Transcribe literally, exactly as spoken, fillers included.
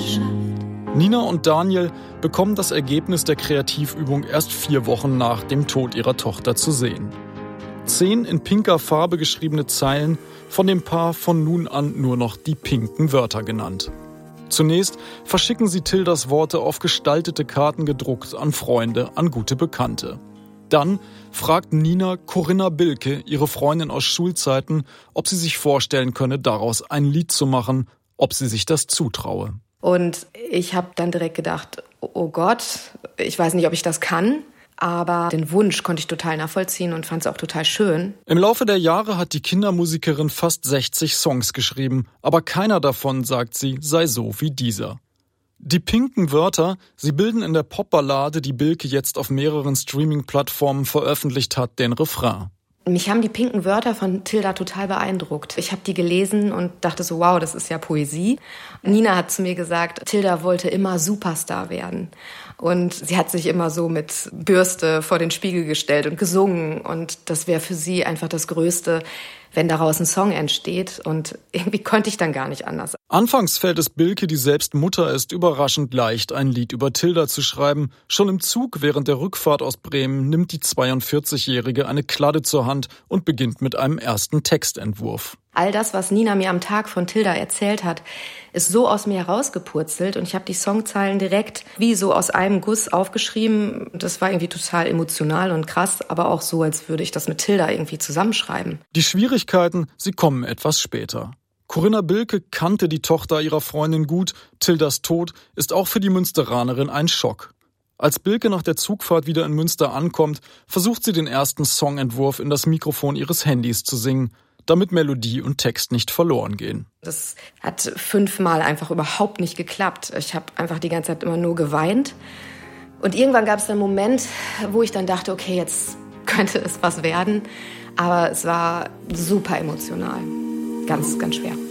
geschafft. Nina und Daniel bekommen das Ergebnis der Kreativübung erst vier Wochen nach dem Tod ihrer Tochter zu sehen. Zehn in pinker Farbe geschriebene Zeilen, von dem Paar von nun an nur noch die pinken Wörter genannt. Zunächst verschicken sie Tildas Worte auf gestaltete Karten gedruckt an Freunde, an gute Bekannte. Dann fragt Nina Corinna Bilke, ihre Freundin aus Schulzeiten, ob sie sich vorstellen könne, daraus ein Lied zu machen, ob sie sich das zutraue. Und ich habe dann direkt gedacht, oh Gott, ich weiß nicht, ob ich das kann. Aber den Wunsch konnte ich total nachvollziehen und fand es auch total schön. Im Laufe der Jahre hat die Kindermusikerin fast sechzig Songs geschrieben, aber keiner davon, sagt sie, sei so wie dieser. Die pinken Wörter, sie bilden in der Popballade, die Bilke jetzt auf mehreren Streaming-Plattformen veröffentlicht hat, den Refrain. Mich haben die pinken Wörter von Tilda total beeindruckt. Ich habe die gelesen und dachte so, wow, das ist ja Poesie. Nina hat zu mir gesagt, Tilda wollte immer Superstar werden. Und sie hat sich immer so mit Bürste vor den Spiegel gestellt und gesungen. Und das wäre für sie einfach das Größte, wenn daraus ein Song entsteht. Und irgendwie konnte ich dann gar nicht anders. Anfangs fällt es Bilke, die selbst Mutter ist, überraschend leicht, ein Lied über Tilda zu schreiben. Schon im Zug während der Rückfahrt aus Bremen nimmt die zweiundvierzigjährige eine Kladde zur Hand und beginnt mit einem ersten Textentwurf. All das, was Nina mir am Tag von Tilda erzählt hat, ist so aus mir herausgepurzelt und ich habe die Songzeilen direkt wie so aus einem Guss aufgeschrieben. Das war irgendwie total emotional und krass, aber auch so, als würde ich das mit Tilda irgendwie zusammenschreiben. Die Schwierigkeiten, sie kommen etwas später. Corinna Bilke kannte die Tochter ihrer Freundin gut. Tildas Tod ist auch für die Münsteranerin ein Schock. Als Bilke nach der Zugfahrt wieder in Münster ankommt, versucht sie den ersten Songentwurf in das Mikrofon ihres Handys zu singen, damit Melodie und Text nicht verloren gehen. Das hat fünfmal einfach überhaupt nicht geklappt. Ich habe einfach die ganze Zeit immer nur geweint. Und irgendwann gab es einen Moment, wo ich dann dachte, okay, jetzt könnte es was werden. Aber es war super emotional. Ganz, ganz schwer.